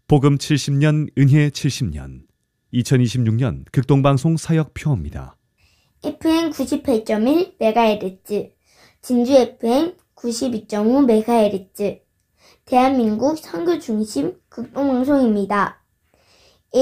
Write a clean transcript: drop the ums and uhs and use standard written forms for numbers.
복음 70년, 은혜 70년, 2026년 극동방송 사역표입니다. FM 98.1MHz, 진주 FM 92.5MHz, 대한민국 선교 중심 극동방송입니다.